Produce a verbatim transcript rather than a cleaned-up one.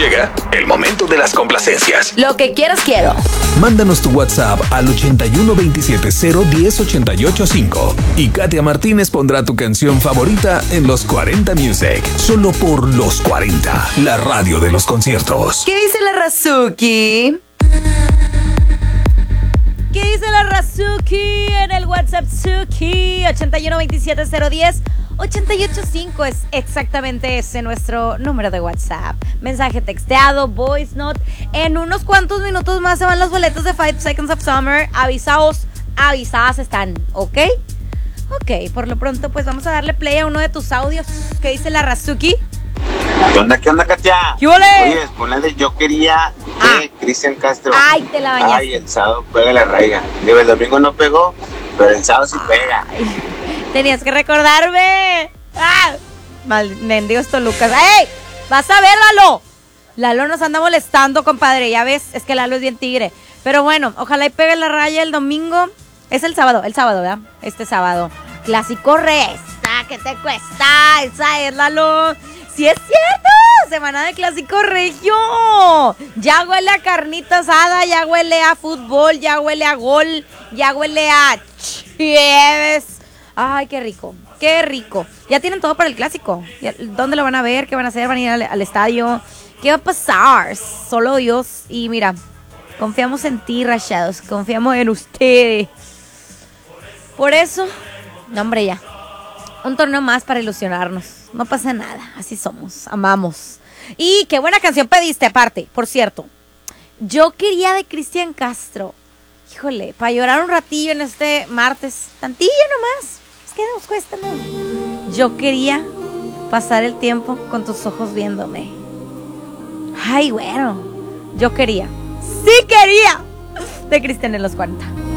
Llega el momento de las complacencias. Lo que quieras quiero. Mándanos tu WhatsApp al ochenta y uno veintisiete cero diez ochenta y ocho cinco y Katia Martínez pondrá tu canción favorita en los cuarenta Music. Solo por Los cuarenta, la radio de los conciertos. ¿Qué dice la Razuki? ¿Qué dice la Razuki en el WhatsApp Suki? ochenta y uno veintisiete cero diez ochenta y ocho cinco es exactamente ese nuestro número de WhatsApp. Mensaje texteado, voice note. En unos cuantos minutos más se van los boletos de Five Seconds of Summer. Avisaos, avisadas están, ¿ok? Ok, por lo pronto pues vamos a darle play a uno de tus audios. ¿Qué dice la Razuki? ¿Qué onda, qué onda, Katia? ¿Qué ole? Oye, ponle de Yo Quería de Ah. Cristian Castro. Ay, te la bañaste. Ay, el sábado pega la raiga. Digo, el domingo no pegó, pero el sábado sí pega. Ay, tenías que recordarme. ¡Ah! Mal, mendigos Tolucas. ¡Ey! ¡Vas a ver, Lalo! Lalo nos anda molestando, compadre. Ya ves, es que Lalo es bien tigre. Pero bueno, ojalá y pegue la raya el domingo. Es el sábado, el sábado, ¿verdad? Este sábado. Clásico Resta, ¿qué te cuesta? Esa es, Lalo. ¡Sí es cierto! Semana de Clásico Regio. Ya huele a carnita asada, ya huele a fútbol, ya huele a gol, ya huele a chieves. Ay, qué rico, qué rico. Ya tienen todo para el Clásico. ¿Dónde lo van a ver? ¿Qué van a hacer? ¿Van a ir al, al estadio? ¿Qué va a pasar? Solo Dios. Y mira, confiamos en ti, Rayados. Confiamos en ustedes. Por eso, no, hombre, ya. Un torneo más para ilusionarnos. No pasa nada, así somos, amamos. Y qué buena canción pediste aparte, por cierto. Yo Quería de Cristian Castro. Híjole, para llorar un ratillo en este martes. Tantillo nomás. Es que nos cuesta, ¿no? Yo quería pasar el tiempo con tus ojos viéndome. Ay, bueno. Yo quería. Sí quería. De Cristian en los cuarenta.